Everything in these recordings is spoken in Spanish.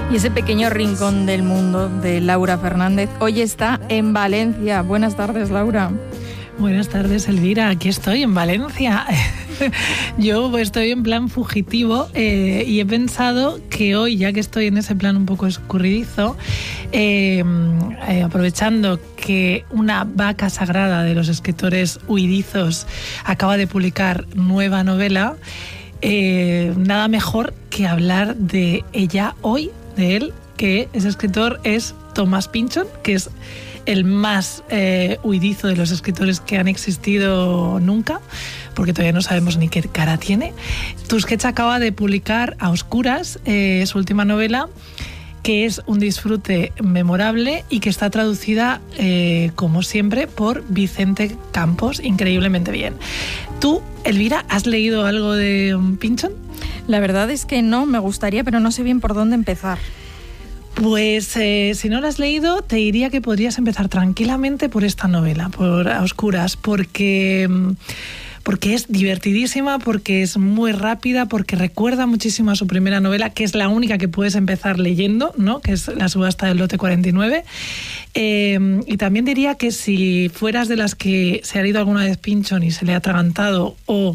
Y ese pequeño rincón del mundo de Laura Fernández hoy está en Valencia. Buenas tardes, Laura. Buenas tardes, Elvira. Aquí estoy en Valencia. Yo estoy en plan fugitivo y he pensado que hoy, ya que estoy en ese plan un poco escurridizo, aprovechando que una vaca sagrada de los escritores huidizos acaba de publicar nueva novela, nada mejor que hablar de ella hoy, de él, que ese escritor es Thomas Pynchon, que es el más huidizo de los escritores que han existido nunca, porque todavía no sabemos ni qué cara tiene. Tusquets acaba de publicar A Oscuras, su última novela, que es un disfrute memorable y que está traducida, como siempre, por Vicente Campos, increíblemente bien. ¿Tú, Elvira, has leído algo de Pynchon? La verdad es que no, me gustaría, pero no sé bien por dónde empezar. Pues si no lo has leído, te diría que podrías empezar tranquilamente por esta novela, por A Oscuras, porque es divertidísima, porque es muy rápida, porque recuerda muchísimo a su primera novela, que es la única que puedes empezar leyendo, ¿no? Que es La subasta del lote 49. Y también diría que si fueras de las que se ha leído alguna vez Pynchon y se le ha atragantado, o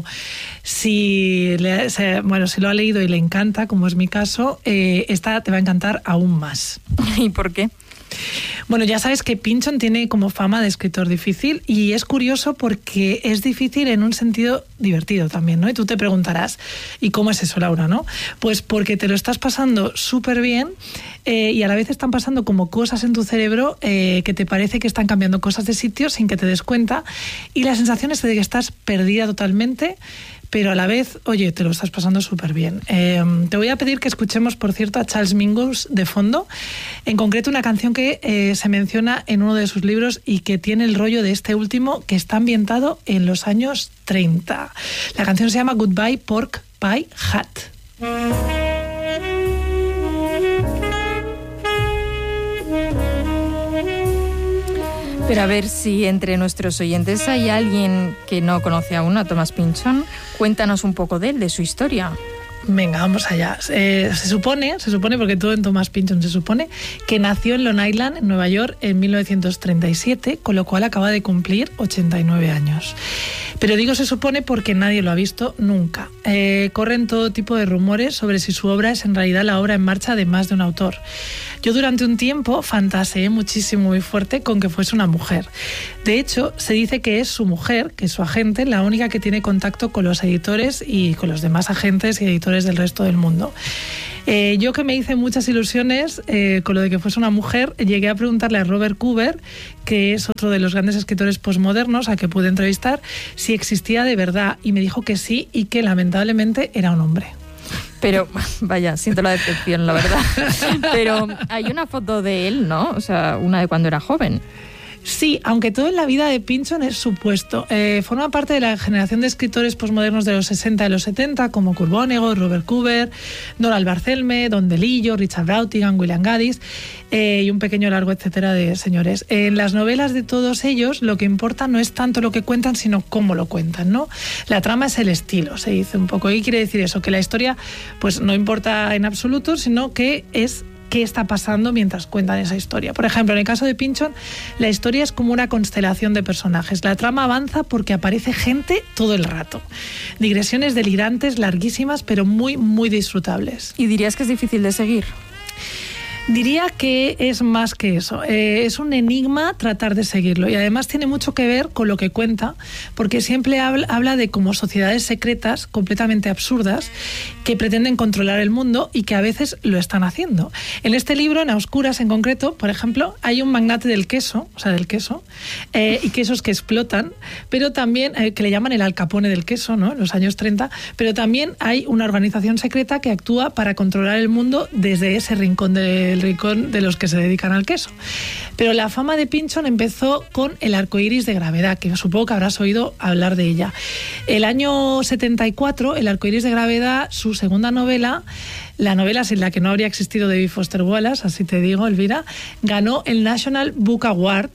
si lo ha leído y le encanta, como es mi caso, esta te va a encantar aún más. ¿Y por qué? Bueno, ya sabes que Pynchon tiene como fama de escritor difícil, y es curioso porque es difícil en un sentido divertido también, ¿no? Y tú te preguntarás, ¿y cómo es eso, Laura, no? Pues porque te lo estás pasando súper bien, y a la vez están pasando como cosas en tu cerebro que te parece que están cambiando cosas de sitio sin que te des cuenta, y la sensación es de que estás perdida totalmente, pero a la vez, oye, te lo estás pasando súper bien. Te voy a pedir que escuchemos, por cierto, a Charles Mingus de fondo, en concreto una canción que se menciona en uno de sus libros y que tiene el rollo de este último, que está ambientado en los años 30. La canción se llama Goodbye Pork Pie Hat. Pero a ver si entre nuestros oyentes hay alguien que no conoce aún a Thomas Pynchon. Cuéntanos un poco de él, de su historia. Venga, vamos allá. Se supone, porque todo en Thomas Pynchon se supone, que nació en Long Island, en Nueva York, en 1937, con lo cual acaba de cumplir 89 años. Pero digo se supone porque nadie lo ha visto nunca. Corren todo tipo de rumores sobre si su obra es en realidad la obra en marcha de más de un autor. Yo durante un tiempo fantaseé muchísimo, muy fuerte, con que fuese una mujer. De hecho, se dice que es su mujer, que es su agente, la única que tiene contacto con los editores y con los demás agentes y editores del resto del mundo. Yo, que me hice muchas ilusiones con lo de que fuese una mujer, llegué a preguntarle a Robert Coover, que es otro de los grandes escritores posmodernos a que pude entrevistar, si existía de verdad, y me dijo que sí, y que lamentablemente era un hombre. Pero, vaya, siento la decepción, la verdad. Pero hay una foto de él, ¿no? O sea, una de cuando era joven. Sí, aunque todo en la vida de Pynchon es supuesto. Forma parte de la generación de escritores posmodernos de los 60 y los 70, como Kurt Vonnegut, Robert Coover, Donald Barthelme, Don DeLillo, Richard Brautigan, William Gaddis, y un pequeño largo etcétera de señores. En las novelas de todos ellos lo que importa no es tanto lo que cuentan, sino cómo lo cuentan, ¿no? La trama es el estilo, se dice un poco. ¿Y quiere decir eso? Que la historia pues no importa en absoluto, sino que es qué está pasando mientras cuentan esa historia. Por ejemplo, en el caso de Pynchon, la historia es como una constelación de personajes. La trama avanza porque aparece gente todo el rato. Digresiones delirantes, larguísimas, pero muy, muy disfrutables. ¿Y dirías que es difícil de seguir? Diría que es más que eso. Es un enigma tratar de seguirlo, y además tiene mucho que ver con lo que cuenta, porque siempre habla de como sociedades secretas completamente absurdas que pretenden controlar el mundo y que a veces lo están haciendo. En este libro, en A Oscuras en concreto, por ejemplo, hay un magnate del queso, y quesos que explotan, pero también, que le llaman el Al Capone del queso, ¿no? En los años 30, pero también hay una organización secreta que actúa para controlar el mundo desde ese rincón de los que se dedican al queso. Pero la fama de Pynchon empezó con El arcoíris de gravedad, que supongo que habrás oído hablar de ella. El año 74, El arcoíris de gravedad, su segunda novela, La novela sin la que no habría existido David Foster Wallace, así te digo, Elvira, ganó el National Book Award,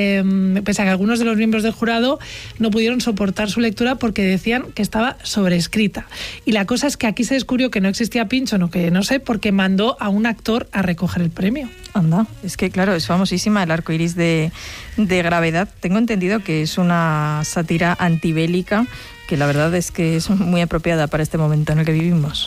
pese a que algunos de los miembros del jurado no pudieron soportar su lectura porque decían que estaba sobreescrita. Y la cosa es que aquí se descubrió que no existía Pynchon, o que no sé, porque mandó a un actor a recoger el premio. Anda, es que claro, es famosísima el arco iris de Gravedad. Tengo entendido que es una sátira antibélica que la verdad es que es muy apropiada para este momento en el que vivimos.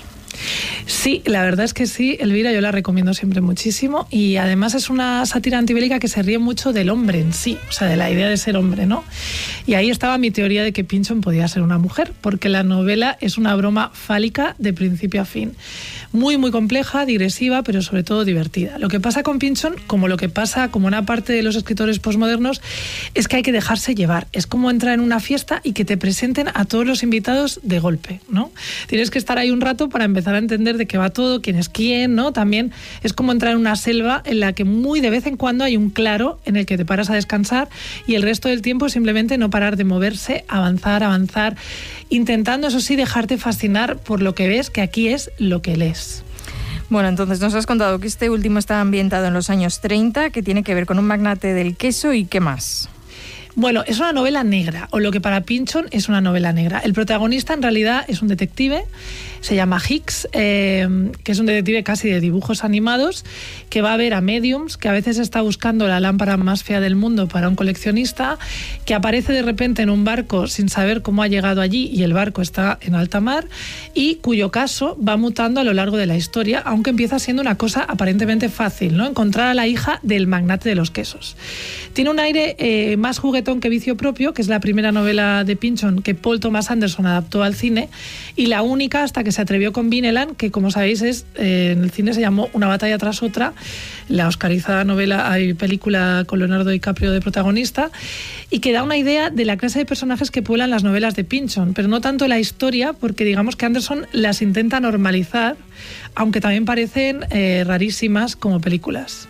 Sí, la verdad es que sí, Elvira, yo la recomiendo siempre muchísimo, y además es una sátira antibélica que se ríe mucho del hombre en sí, o sea, de la idea de ser hombre, ¿no? Y ahí estaba mi teoría de que Pynchon podía ser una mujer, porque la novela es una broma fálica de principio a fin. Muy, muy compleja, digresiva, pero sobre todo divertida. Lo que pasa con Pynchon, como lo que pasa como una parte de los escritores posmodernos, es que hay que dejarse llevar. Es como entrar en una fiesta y que te presenten a todos los invitados de golpe, ¿no? Tienes que estar ahí un rato para empezar a entender de qué va todo, quién es quién, ¿no? También es como entrar en una selva en la que muy de vez en cuando hay un claro en el que te paras a descansar y el resto del tiempo simplemente no parar de moverse, avanzar, intentando, eso sí, dejarte fascinar por lo que ves, que aquí es lo que lees. Bueno, entonces nos has contado que este último está ambientado en los años 30, que tiene que ver con un magnate del queso, ¿y qué más? Bueno, es una novela negra, o lo que para Pynchon es una novela negra. El protagonista en realidad es un detective, se llama Hicks, que es un detective casi de dibujos animados, que va a ver a mediums, que a veces está buscando la lámpara más fea del mundo para un coleccionista, que aparece de repente en un barco sin saber cómo ha llegado allí y el barco está en alta mar, y cuyo caso va mutando a lo largo de la historia, aunque empieza siendo una cosa aparentemente fácil, ¿no? Encontrar a la hija del magnate de los quesos. Tiene un aire más juguetón que Vicio Propio, que es la primera novela de Pynchon que Paul Thomas Anderson adaptó al cine, y la única hasta que se atrevió con Vineland, que como sabéis en el cine se llamó Una batalla tras otra, la oscarizada novela, hay película con Leonardo DiCaprio de protagonista, y que da una idea de la clase de personajes que pueblan las novelas de Pynchon, pero no tanto la historia, porque digamos que Anderson las intenta normalizar, aunque también parecen rarísimas como películas.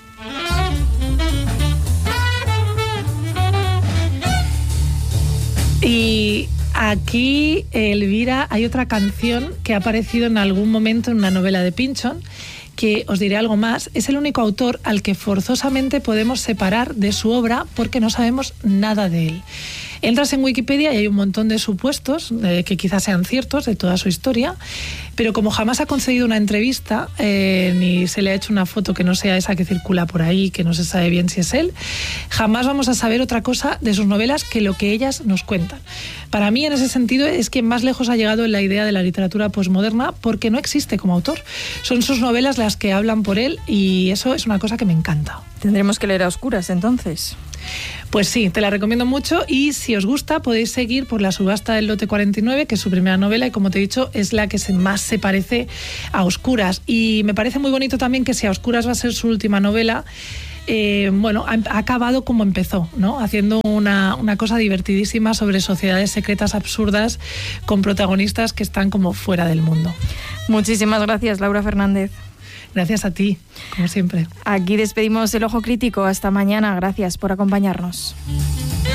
Y aquí, Elvira, hay otra canción que ha aparecido en algún momento en una novela de Pynchon, que os diré algo más, es el único autor al que forzosamente podemos separar de su obra porque no sabemos nada de él. Entras en Wikipedia y hay un montón de supuestos que quizás sean ciertos de toda su historia, pero como jamás ha concedido una entrevista, ni se le ha hecho una foto que no sea esa que circula por ahí, que no se sabe bien si es él, jamás vamos a saber otra cosa de sus novelas que lo que ellas nos cuentan. Para mí, en ese sentido, es quien más lejos ha llegado en la idea de la literatura posmoderna, porque no existe como autor. Son sus novelas las que hablan por él, y eso es una cosa que me encanta. Tendremos que leer a oscuras, entonces. Pues sí, te la recomiendo mucho, y si os gusta podéis seguir por La subasta del lote 49, que es su primera novela, y como te he dicho es la que más se parece a Oscuras, y me parece muy bonito también que si A oscuras va a ser su última novela, ha acabado como empezó, ¿no? Haciendo una cosa divertidísima sobre sociedades secretas absurdas con protagonistas que están como fuera del mundo. Muchísimas gracias, Laura Fernández. Gracias a ti, como siempre. Aquí despedimos el Ojo Crítico. Hasta mañana. Gracias por acompañarnos.